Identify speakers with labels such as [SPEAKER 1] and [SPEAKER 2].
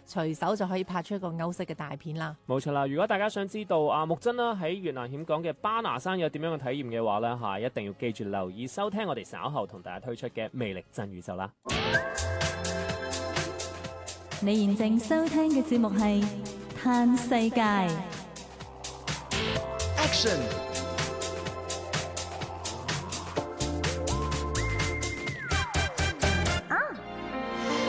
[SPEAKER 1] 隨手就可以拍出一個歐式嘅大片啦。
[SPEAKER 2] 冇錯啦，如果大家想知道阿木真啦喺越南險港嘅巴拿山有點樣嘅體驗嘅話呢，一定要記住留意收聽我哋稍後同大家推出嘅魅力真宇宙啦。
[SPEAKER 3] 你現正收聽嘅節目係嘆世界。
[SPEAKER 4] Action